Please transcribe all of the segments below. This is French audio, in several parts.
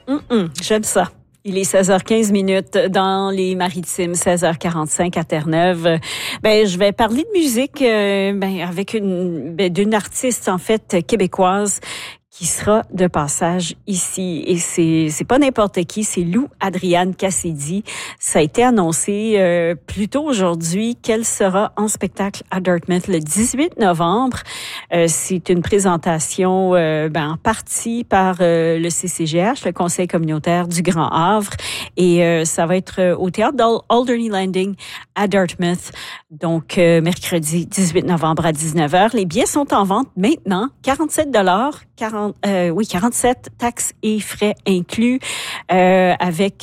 J'aime ça. Il est 16h15 dans les Maritimes, 16h45 à Terre-Neuve. Je vais parler de musique avec d'une artiste en fait québécoise qui sera de passage ici. Et c'est pas n'importe qui, c'est Lou Adriane Cassidy. Ça a été annoncé plus tôt aujourd'hui qu'elle sera en spectacle à Dartmouth le 18 novembre. C'est une présentation en partie par le CCGH, le Conseil communautaire du Grand Havre. Et ça va être au théâtre d'Alderney Landing à Dartmouth. Donc, mercredi 18 novembre à 19h. Les billets sont en vente maintenant, $47, 47 taxes et frais inclus, avec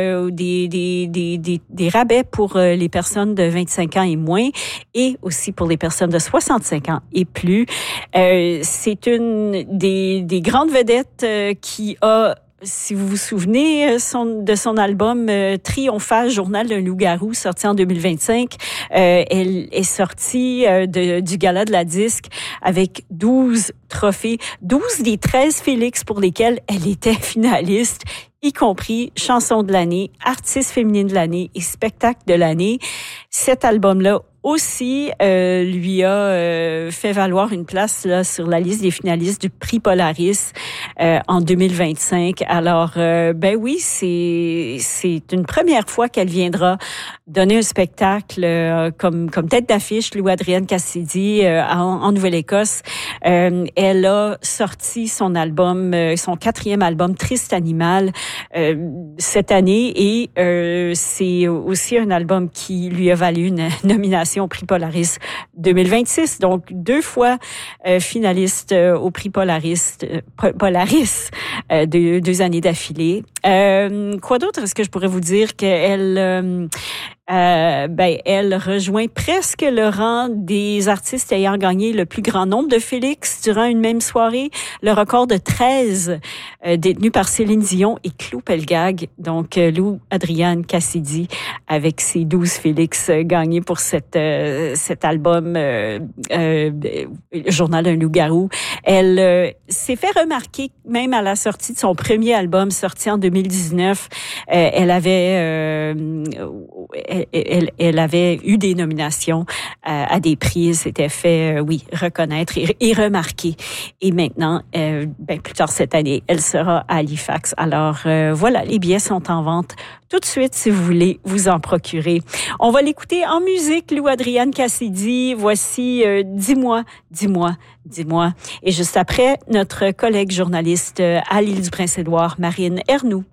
des rabais pour les personnes de 25 ans et moins et aussi pour les personnes de 65 ans et plus. C'est une des grandes vedettes qui a, si vous vous souvenez, de son album triomphal Journal d'un loup-garou, sorti en 2025, elle est sortie du gala de la disque avec 12 trophées, 12 des 13 Félix pour lesquels elle était finaliste, y compris chanson de l'année, artiste féminine de l'année et spectacle de l'année. Cet album-là aussi lui a fait valoir une place là sur la liste des finalistes du prix Polaris en 2025. Alors oui, c'est une première fois qu'elle viendra donner un spectacle comme tête d'affiche, Lou Adriane Cassidy en Nouvelle-Écosse. Elle a sorti son album, son 4e album Triste Animal cette année et c'est aussi un album qui lui a valu une nomination au prix Polaris 2026. Donc, 2 fois finaliste au prix Polaris 2 années d'affilée. Quoi d'autre est-ce que je pourrais vous dire qu'elle elle rejoint presque le rang des artistes ayant gagné le plus grand nombre de Félix durant une même soirée. Le record de 13 détenu par Céline Dion et Claude Pelgag. Donc, Lou Adriane Cassidy avec ses 12 Félix gagnés pour cet album Journal d'un loup-garou. Elle s'est fait remarquer même à la sortie de son premier album sorti en 2019. Elle avait eu des nominations à des prix. Elle s'était fait, reconnaître et remarquer. Et maintenant, plus tard cette année, elle sera à Halifax. Alors, voilà, les billets sont en vente tout de suite si vous voulez vous en procurer. On va l'écouter en musique, Lou Adriane Cassidy. Voici Dis-moi. Et juste après, notre collègue journaliste à l'île du Prince-Édouard, Marine Ernoult.